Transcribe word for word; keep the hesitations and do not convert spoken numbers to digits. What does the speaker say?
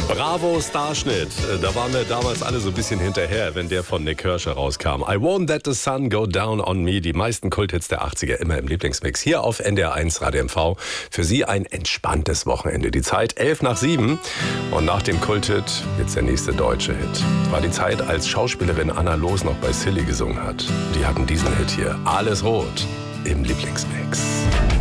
Bravo Starschnitt. Da waren wir damals alle so ein bisschen hinterher, wenn der von Nick Kershaw rauskam. I won't let the sun go down on me. Die meisten Kulthits der achtziger immer im Lieblingsmix. Hier auf N D R eins Radio M V. Für Sie ein entspanntes Wochenende. Die Zeit elf nach sieben. Und nach dem Kulthit jetzt der nächste deutsche Hit. War die Zeit, als Schauspielerin Anna Loos noch bei Silly gesungen hat. Die hatten diesen Hit hier. Alles rot im Lieblingsmix.